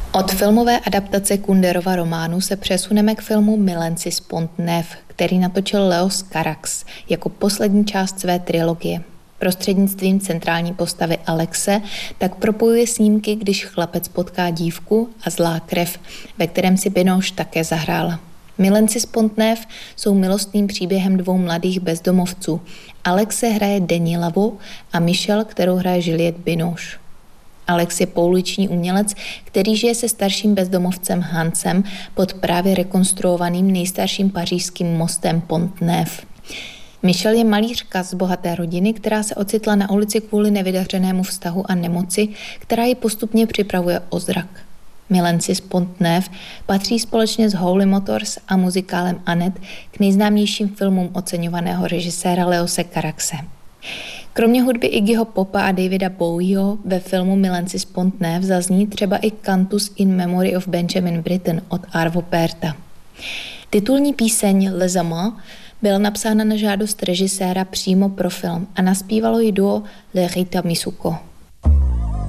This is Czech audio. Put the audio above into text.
Od filmové adaptace Kunderova románu se přesuneme k filmu Milenci z Pont-Neuf, který natočil Leos Carax jako poslední část své trilogie. Prostřednictvím centrální postavy Alexe tak propojuje snímky, když chlapec potká dívku a Zlá krev, ve kterém si Binoche také zahrála. Milenci z Pont-Neuf jsou milostným příběhem dvou mladých bezdomovců. Alexe hraje Denis Lavaux a Michelle, kterou hraje Juliette Binoche. Alex je pouliční umělec, který žije se starším bezdomovcem Hansem pod právě rekonstruovaným nejstarším pařížským mostem Pont-Neuf. Michelle je malířka z bohaté rodiny, která se ocitla na ulici kvůli nevydařenému vztahu a nemoci, která ji postupně připravuje o zrak. Milenci z Pont-Neuf patří společně s Holy Motors a muzikálem Annette k nejznámějším filmům oceňovaného režiséra Leose Caraxe. Kromě hudby Iggyho Popa a Davida Bowieho ve filmu Milenci z Pont-Neuf zazní třeba i Cantus in Memory of Benjamin Britten od Arvo Pärta. Titulní píseň Les Amants byla napsána na žádost režiséra přímo pro film a naspívalo ji duo Le Rita Misuko.